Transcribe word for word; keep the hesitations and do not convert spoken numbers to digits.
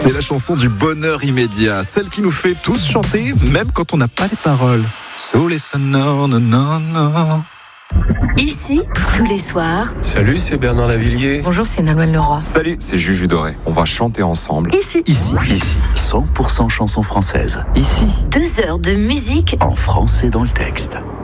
C'est la chanson du bonheur immédiat, celle qui nous fait tous chanter, même quand on n'a pas les paroles. So listen, no, no, no, no. Ici, tous les soirs. Salut, c'est Bernard Lavillier. Bonjour, c'est Nolwenn Leroy. Salut, c'est Juju Doré. On va chanter ensemble. Ici, Ici, ici, cent pour cent chansons françaises. Ici, deux heures de musique en français dans le texte.